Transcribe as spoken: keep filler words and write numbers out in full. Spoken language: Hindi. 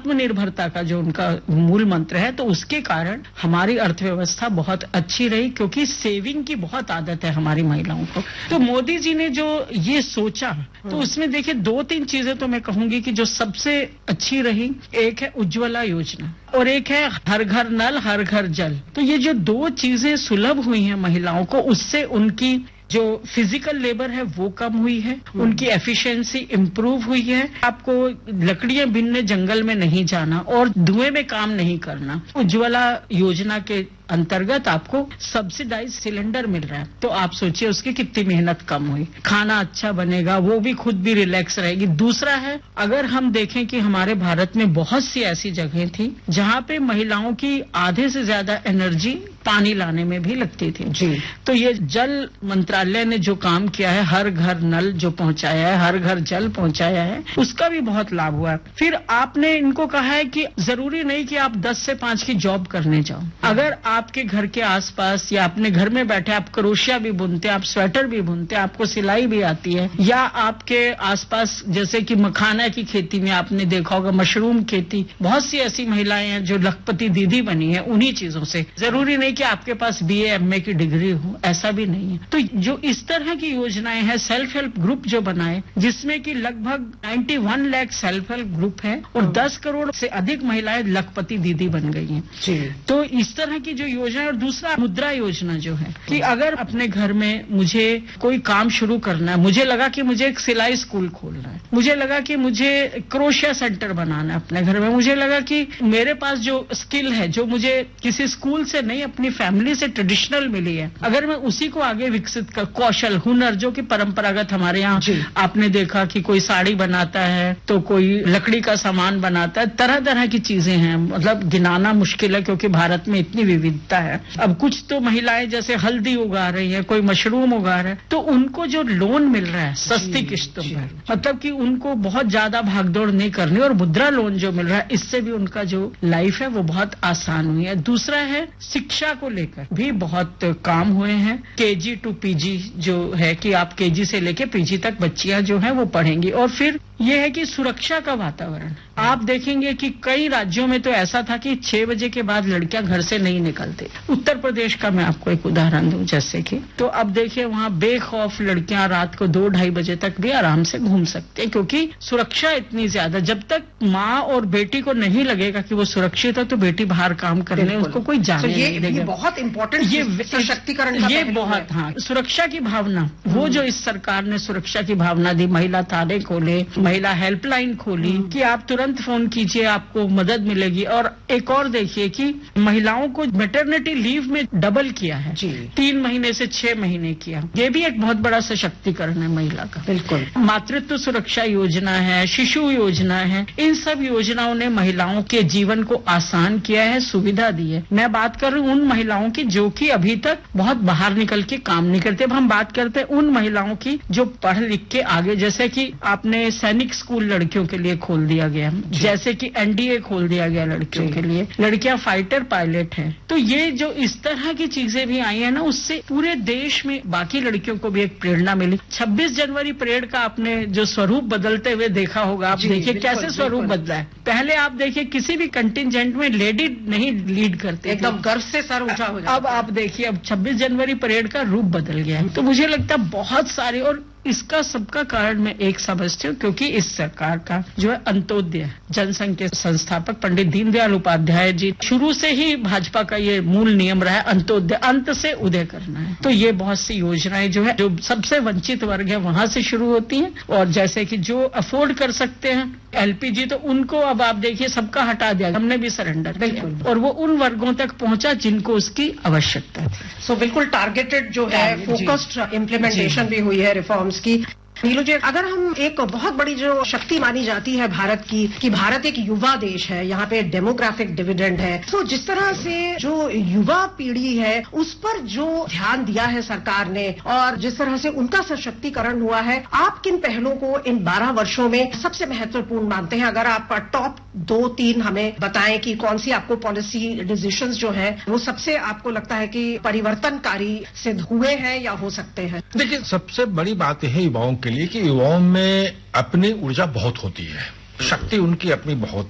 आत्मनिर्भरता का जो उनका मूल मंत्र है, तो उसके कारण हमारी अर्थव्यवस्था बहुत अच्छी रही, क्योंकि सेविंग की बहुत आदत है हमारी महिलाओं को। तो मोदी जी ने जो ये सोचा, तो उसमें देखिए दो तीन चीजें तो मैं कहूंगी कि जो सबसे अच्छी रही, एक है उज्ज्वला योजना और एक है हर घर नल हर घर जल। तो ये जो दो चीजें सुलभ हुई हैं महिलाओं को, उससे उनकी जो फिजिकल लेबर है वो कम हुई है, उनकी एफिशिएंसी इम्प्रूव हुई है। आपको लकड़ियां बीनने जंगल में नहीं जाना और धुएं में काम नहीं करना। उज्ज्वला योजना के अंतर्गत आपको सब्सिडाइज सिलेंडर मिल रहा है, तो आप सोचिए उसकी कितनी मेहनत कम हुई, खाना अच्छा बनेगा, वो भी खुद भी रिलैक्स रहेगी। दूसरा है, अगर हम देखें कि हमारे भारत में बहुत सी ऐसी जगह थी जहां पे महिलाओं की आधे से ज्यादा एनर्जी पानी लाने में भी लगती थी जी। तो ये जल मंत्रालय ने जो काम किया है, हर घर नल जो पहुंचाया है, हर घर जल पहुंचाया है, उसका भी बहुत लाभ हुआ है। फिर आपने इनको कहा है कि जरूरी नहीं कि आप दस से पांच की जॉब करने जाओ, अगर आपके घर के आसपास या अपने घर में बैठे आप क्रोशिया भी बुनते, आप स्वेटर भी बुनते, आपको सिलाई भी आती है, या आपके आसपास जैसे कि मखाना की खेती में आपने देखा होगा, मशरूम खेती, बहुत सी ऐसी महिलाएं हैं जो लखपति दीदी बनी है उन्हीं चीजों से। जरूरी नहीं कि आपके पास बी ए एम ए की डिग्री हो, ऐसा भी नहीं है। तो जो इस तरह की योजनाएं हैं, सेल्फ हेल्प ग्रुप जो बनाए, जिसमें कि लगभग इक्यानवे लाख सेल्फ हेल्प ग्रुप है और दस करोड़ से अधिक महिलाएं लखपति दीदी बन गई हैं। तो इस तरह की जो योजना, और दूसरा मुद्रा योजना जो है कि अगर अपने घर में मुझे कोई काम शुरू करना है, मुझे लगा कि मुझे एक सिलाई स्कूल खोलना है, मुझे लगा कि मुझे क्रोशिया सेंटर बनाना है अपने घर में, मुझे लगा कि मेरे पास जो स्किल है जो मुझे किसी स्कूल से नहीं अपनी फैमिली से ट्रेडिशनल मिली है, अगर मैं उसी को आगे विकसित कर, कौशल हुनर जो कि परंपरागत हमारे यहाँ आपने देखा कि कोई साड़ी बनाता है तो कोई लकड़ी का सामान बनाता है, तरह तरह की चीजें हैं, मतलब गिनाना मुश्किल है क्योंकि भारत में इतनी विविधता है। अब कुछ तो महिलाएं जैसे हल्दी उगा रही है, कोई मशरूम उगा रहा है, तो उनको जो लोन मिल रहा है सस्ती किस्तों पर, मतलब कि उनको बहुत ज्यादा भागदौड़ नहीं करनी, और मुद्रा लोन जो मिल रहा है इससे भी उनका जो लाइफ है वो बहुत आसान हुई है। दूसरा है शिक्षा को लेकर भी बहुत काम हुए हैं, केजी टू पीजी जो है कि आप केजी से लेके पीजी तक बच्चियां जो है वो पढ़ेंगी। और फिर ये है कि सुरक्षा का वातावरण, आप देखेंगे कि कई राज्यों में तो ऐसा था कि छह बजे के बाद लड़कियां घर से नहीं निकलती। उत्तर प्रदेश का मैं आपको एक उदाहरण दूं, जैसे कि तो अब देखिए वहां बेखौफ लड़कियां रात को दो ढाई बजे तक भी आराम से घूम सकती है, क्योंकि सुरक्षा इतनी ज्यादा। जब तक माँ और बेटी को नहीं लगेगा कि वो सुरक्षित है तो बेटी बाहर काम करने उसको कोई जाने तो ये, नहीं देगा। ये बहुत इंपॉर्टेंट, ये सशक्तिकरण, ये बहुत, हाँ, सुरक्षा की भावना, वो जो इस सरकार ने सुरक्षा की भावना दी, महिला थाने खोले, महिला हेल्पलाइन खोली कि आप तुरंत फोन कीजिए आपको मदद मिलेगी। और एक और देखिए कि महिलाओं को मैटरनिटी लीव में डबल किया है, तीन महीने से छह महीने किया, ये भी एक बहुत बड़ा सशक्तिकरण है महिला का। बिल्कुल। मातृत्व सुरक्षा योजना है, शिशु योजना है, इन सब योजनाओं ने महिलाओं के जीवन को आसान किया है, सुविधा दी है। मैं बात कर रही हूँ उन महिलाओं की जो कि अभी तक बहुत बाहर निकल के काम नहीं करते। अब हम बात करते हैं उन महिलाओं की जो पढ़ लिख के आगे, जैसे कि आपने सैनिक स्कूल लड़कियों के लिए खोल दिया गया, जैसे कि एन डी ए खोल दिया गया लड़कियों के लिए, लड़कियां फाइटर पायलट हैं। तो ये जो इस तरह की चीजें भी आई है ना, उससे पूरे देश में बाकी लड़कियों को भी एक प्रेरणा मिली। छब्बीस जनवरी परेड का आपने जो स्वरूप बदलते हुए देखा होगा, आप देखिए कैसे स्वरूप बदला है। पहले आप देखिए किसी भी कंटिजेंट में लेडी नहीं लीड करते, एकदम गर्व से सर उठा हो जाता। अब आप देखिए अब छब्बीस जनवरी परेड का रूप बदल गया है। तो मुझे लगता है बहुत सारे, और इसका सबका कारण मैं एक समझती हूँ, क्योंकि इस सरकार का जो है अंत्योदय जनसंघ के संस्थापक पंडित दीनदयाल उपाध्याय जी, शुरू से ही भाजपा का ये मूल नियम रहा है, अंत्योदय, अंत से उदय करना है। तो ये बहुत सी योजनाएं जो है जो सबसे वंचित वर्ग है वहां से शुरू होती हैं, और जैसे कि जो अफोर्ड कर सकते हैं एल पी जी, तो उनको अब आप देखिए सबका हटा दिया, हमने भी सरेंडर किया, और वो उन वर्गों तक पहुंचा जिनको उसकी आवश्यकता थी। सो बिल्कुल टारगेटेड जो है, फोकस्ड इम्प्लीमेंटेशन भी हुई है रिफॉर्म्स की। नीलू जी, अगर हम एक बहुत बड़ी जो शक्ति मानी जाती है भारत की कि भारत एक युवा देश है, यहाँ पे डेमोग्राफिक डिविडेंड है, तो जिस तरह से जो युवा पीढ़ी है उस पर जो ध्यान दिया है सरकार ने और जिस तरह से उनका सशक्तिकरण हुआ है, आप किन पहलों को इन बारह वर्षों में सबसे महत्वपूर्ण मानते हैं? अगर आप टॉप दो तीन हमें बताएं कि कौन सी आपको पॉलिसी डिसीजंस जो है वो सबसे आपको लगता है कि परिवर्तनकारी सिद्ध हुए हैं या हो सकते हैं। देखिए, सबसे बड़ी बात है युवाओं के लिए कि युवाओं में अपनी ऊर्जा बहुत होती है, शक्ति उनकी अपनी बहुत